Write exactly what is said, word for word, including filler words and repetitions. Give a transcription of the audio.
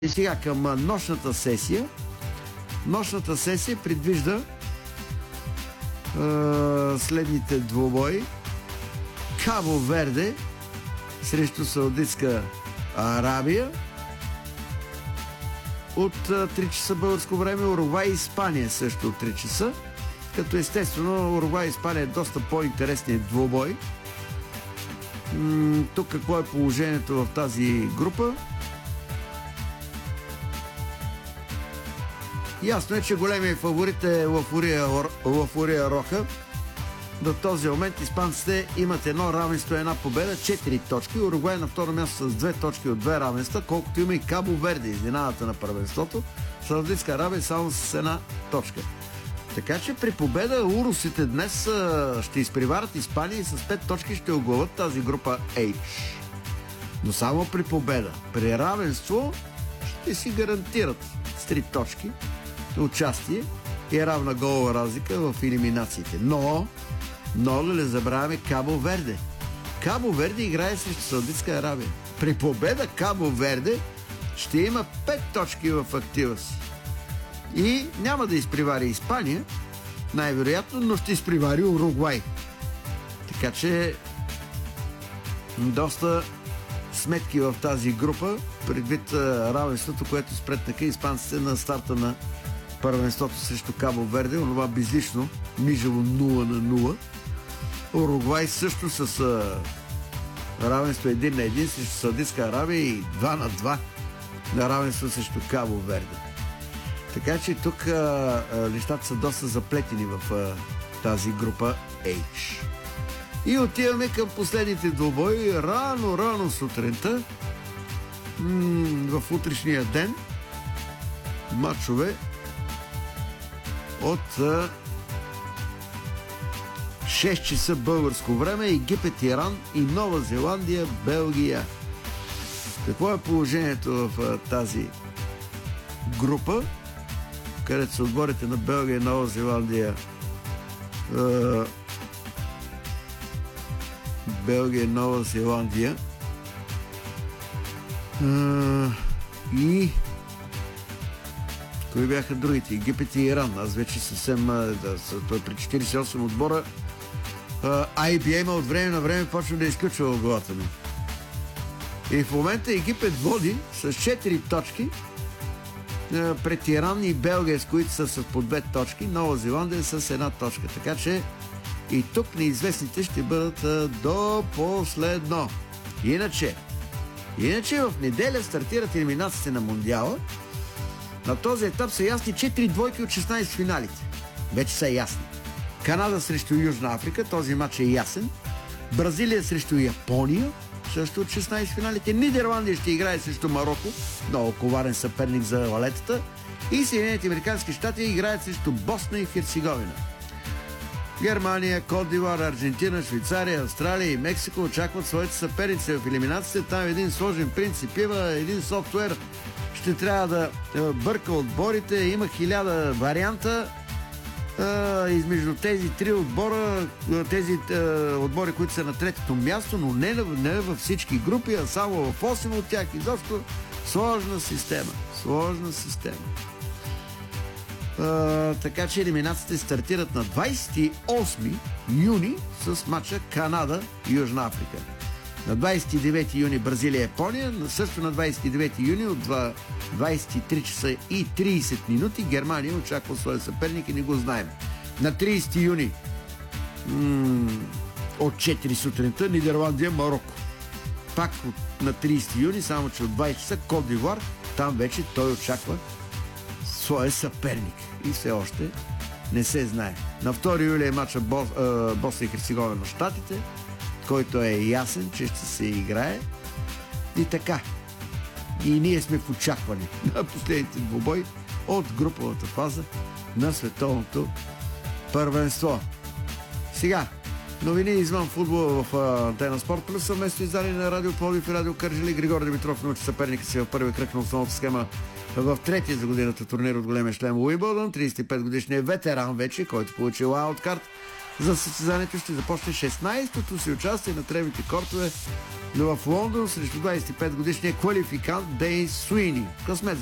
И сега към нощната сесия. Нощната сесия предвижда е, следните двубои. Кабо Верде срещу Саудитска Арабия от три часа българско време. Уругвай и Испания също от три часа. Като естествено Уругвай и Испания е доста по-интересният двубой. М- тук какво е положението в тази група? Ясно е, че големият фаворит е Лафурия, Лафурия Роха. До този момент испанците имат едно равенство, една победа, четири точки. Уругвай на второ място с две точки от две равенства, колкото има и Кабо Верде, изненадата на първенството. Саудитска Арабия само с една точка. Така че при победа урусите днес ще изпреварят Испания и с пет точки ще оглавят тази група H. Но само при победа. При равенство ще си гарантират с три точки участие и равна голова разлика в елиминациите. Но, но да не забравяме Кабо Верде. Кабо Верде играе срещу Саудитска Арабия. При победа Кабо Верде ще има пет точки в актива си. И няма да изпревари Испания, най-вероятно, но ще изпревари Уругвай. Така че доста сметки в тази група, предвид равенството, което спретнаха испанците на старта на първенството срещу Кабо Верде, онова безлично, мижево нула на нула. Уругвай също с а, равенство един на един срещу Саудитска Арабия и два на два на равенство срещу Кабо Верде. Така че тук а, а, нещата са доста заплетени в а, тази група H. И отиваме към последните двубои. Рано, рано сутринта, м- в утрешния ден, матчове от а, шест часа българско време. Египет, Иран и Нова Зеландия, Белгия. Какво е положението в а, тази група, където са отборите на Белгия и Нова Зеландия? А, Белгия и Нова Зеландия. А, и кои бяха другите? Египет и Иран. Аз вече съвсем... Да, при четиридесет и осем отбора Ай Би Ем от време на време почва да изключва в главата ми. И в момента Египет води с четири точки пред Иран и Белгия, с които са с по две точки. Нова Зеландия с една точка. Така че и тук неизвестните ще бъдат а, до последно. Иначе, иначе в неделя стартират елиминациите на Мондиала. На този етап са ясни четири двойки от шестнайсет финалите. Вече са ясни. Канада срещу Южна Африка, този матч е ясен. Бразилия срещу Япония, също от шестнайсет финалите. Нидерландия ще играе срещу Мароко, много коварен съперник за лалетата. И Съединените американски щати играят срещу Босна и Херцеговина. Германия, Кот д'Ивуар, Аржентина, Швейцария, Австралия и Мексико очакват своите съперници в елиминацията. Там един сложен принцип има, един софтуер ще трябва да бърка отборите. Има хиляда варианта. Измежду тези три отбора, тези отбори, които са на третото място, но не, не във всички групи, а само в осем от тях. Изобщо сложна система. Сложна система. Uh, така че елиминациите стартират на двайсет и осми юни с матча Канада-Южна Африка. На двайсет и девети юни Бразилия-Япония, също на двайсет и девети юни от двайсет и три часа и трийсет минути Германия очаква своя съперник и не го знаем. На трийсети юни м- от четири сутринта Нидерландия-Мароко. Пак от, на трийсети юни, само че от двайсет часа Кот д'Ивуар, там вече той очаква своя съперник. И все още не се знае. На втори юли е матча Бос, е, Босна и Херцеговина на щатите, който е ясен, че ще се играе. И така. И ние сме в очакване на последните двубой от груповата фаза на световното първенство. Сега, новини извън футбола в Антена Спорт Плюс, съвместно издание на Радио Пловдив и Радио Кърджали. Григор Димитров научи съперника си в първи кръг на основната схема в третия за годината турнир от големия шлем Уимбълдън. трийсет и пет годишният ветеран вече, който получи уайлдкарт За състезанието ще започне шестнайсетото си участие на тревните кортове в Лондон срещу двайсет и пет годишния квалификант Дейн Суини. Късмет